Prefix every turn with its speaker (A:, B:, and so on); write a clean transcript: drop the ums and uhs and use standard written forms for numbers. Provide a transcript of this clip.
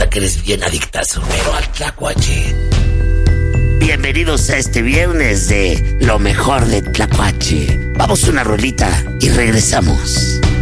A: nota que eres bien adictazo, pero al tlacuache. Bienvenidos a este viernes de lo mejor de Tlacuache. Vamos a una rolita y regresamos.